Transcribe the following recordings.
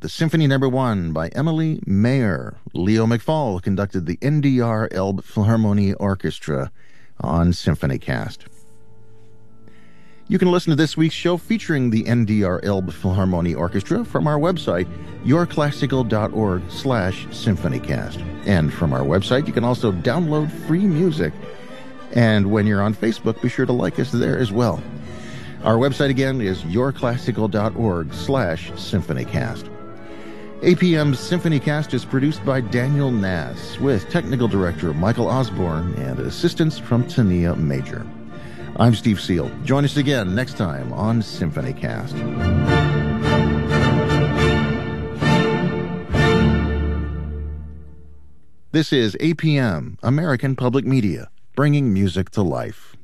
the Symphony No. 1 by Emily Mayer. Leo McFall conducted the NDR Elbe Philharmonie Orchestra on SymphonyCast. You can listen to this week's show featuring the NDR Elbe Philharmonie Orchestra from our website, yourclassical.org/symphonycast. And from our website, you can also download free music. And when you're on Facebook, be sure to like us there as well. Our website again is yourclassical.org/symphonycast. APM's SymphonyCast is produced by Daniel Nass, with technical director Michael Osborne and assistance from Tania Major. I'm Steve Seal. Join us again next time on SymphonyCast. This is APM, American Public Media, bringing music to life.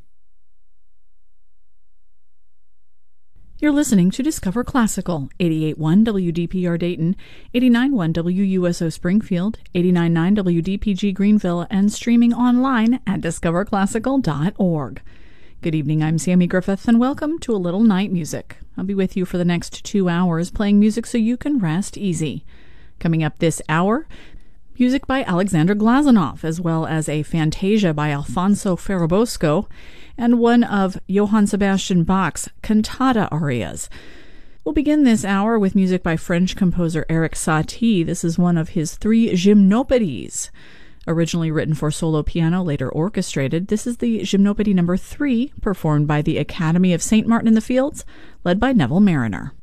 You're listening to Discover Classical, 88.1 WDPR Dayton, 89.1 WUSO Springfield, 89.9 WDPG Greenville, and streaming online at discoverclassical.org. Good evening, I'm Sammy Griffith, and welcome to A Little Night Music. I'll be with you for the next 2 hours playing music so you can rest easy. Coming up this hour, music by Alexander Glazunov, as well as a Fantasia by Alfonso Ferrabosco, and one of Johann Sebastian Bach's cantata arias. We'll begin this hour with music by French composer Erik Satie. This is one of his 3 gymnopédies. Originally written for solo piano, later orchestrated, this is the Gymnopédie No. 3, performed by the Academy of St. Martin in the Fields, led by Neville Mariner.